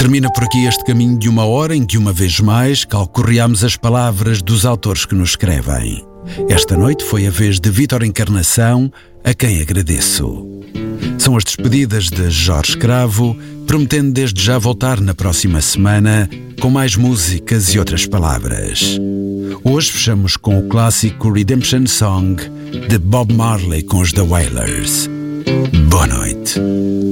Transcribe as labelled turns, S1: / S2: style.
S1: Termina por aqui este caminho de 1 hora em que, uma vez mais, calcorreamos as palavras dos autores que nos escrevem. Esta noite foi a vez de Vítor Encarnação, a quem agradeço. São as despedidas de Jorge Escravo, prometendo desde já voltar na próxima semana com mais músicas e outras palavras. Hoje fechamos com o clássico Redemption Song de Bob Marley com os The Wailers. Boa noite.